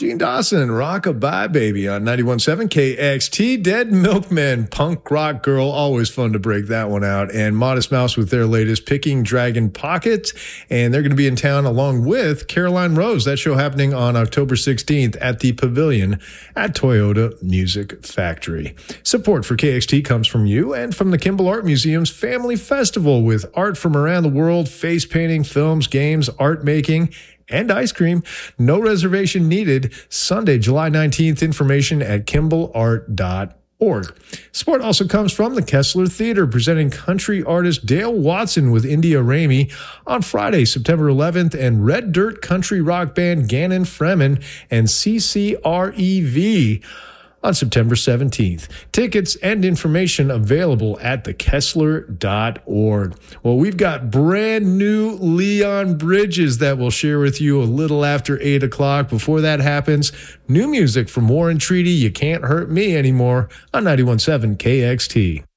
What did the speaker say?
Gene Dawson, Rockabye Baby on 91.7 KXT. Dead Milkmen, Punk Rock Girl, always fun to break that one out. And Modest Mouse with their latest, Picking Dragon Pockets. And they're going to be in town along with Caroline Rose. That show happening on October 16th at the Pavilion at Toyota Music Factory. Support for KXT comes from you and from the Kimball Art Museum's Family Festival with art from around the world, face painting, films, games, art making, and ice cream. No reservation needed. Sunday, July 19th. Information at kimballart.org. Support also comes from the Kessler Theater, presenting country artist Dale Watson with India Ramey on Friday, September 11th, and Red Dirt country rock band Gannon Fremen and CCREV on September 17th. Tickets and information available at thekessler.org. Well, we've got brand new Leon Bridges that we'll share with you a little after 8 o'clock. Before that happens, new music from War and Treaty, You Can't Hurt Me Anymore on 91.7 KXT.